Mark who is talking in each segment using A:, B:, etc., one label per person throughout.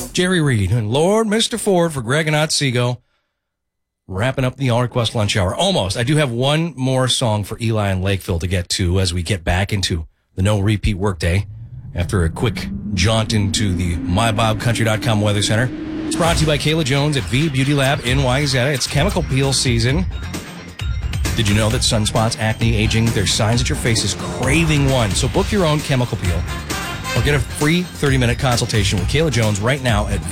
A: Jerry Reed and Lord Mr. Ford for Greg and Otsego. Wrapping up the All Request Lunch Hour. Almost. I do have one more song for Eli and Lakeville to get to as we get back into the no repeat workday after a quick jaunt into the MyBobCountry.com Weather Center. It's brought to you by Kayla Jones at V Beauty Lab in Wayzata. It's chemical peel season. Did you know that sunspots, acne, aging, they're signs that your face is craving one? So book your own chemical peel or get a free 30-minute consultation with Kayla Jones right now at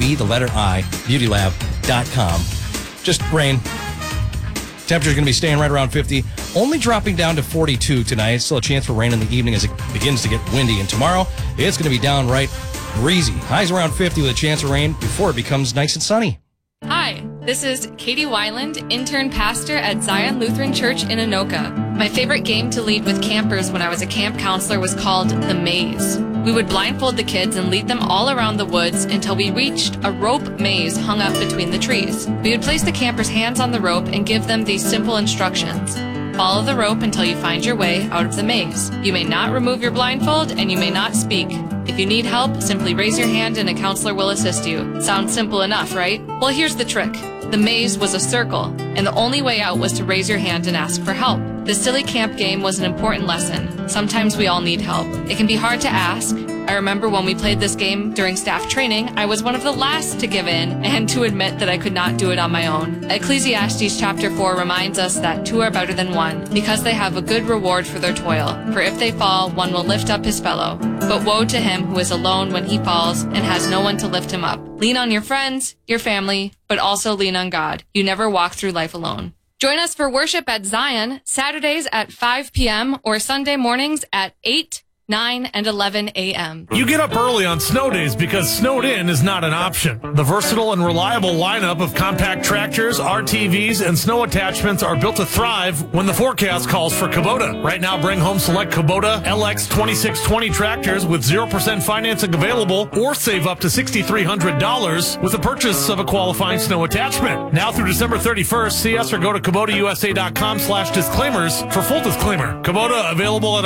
A: beautylab.com. Just rain. Temperature's going to be staying right around 50, only dropping down to 42 tonight. Still a chance for rain in the evening as it begins to get windy. And tomorrow, it's going to be downright breezy. Highs around 50 with a chance of rain before it becomes nice and sunny.
B: Hi, this is Katie Weiland, intern pastor at Zion Lutheran Church in Anoka. My favorite game to lead with campers when I was a camp counselor was called The Maze. We would blindfold the kids and lead them all around the woods until we reached a rope maze hung up between the trees. We would place the campers' hands on the rope and give them these simple instructions. Follow the rope until you find your way out of the maze. You may not remove your blindfold and you may not speak. If you need help, simply raise your hand and a counselor will assist you. Sounds simple enough, right? Well, here's the trick. The maze was a circle, and the only way out was to raise your hand and ask for help. This silly camp game was an important lesson. Sometimes we all need help. It can be hard to ask. I remember when we played this game during staff training, I was one of the last to give in and to admit that I could not do it on my own. Ecclesiastes chapter 4 reminds us that two are better than one, because they have a good reward for their toil. For if they fall, one will lift up his fellow. But woe to him who is alone when he falls and has no one to lift him up. Lean on your friends, your family, but also lean on God. You never walk through life alone. Join us for worship at Zion, Saturdays at 5 p.m. or Sunday mornings at 8, 9, and 11 a.m.
C: You get up early on snow days because snowed in is not an option. The versatile and reliable lineup of compact tractors, RTVs, and snow attachments are built to thrive when the forecast calls for Kubota. Right now, bring home select Kubota LX 2620 tractors with 0% financing available or save up to $6,300 with the purchase of a qualifying snow attachment. Now through December 31st, see us or go to KubotaUSA.com/disclaimers for full disclaimer. Kubota available at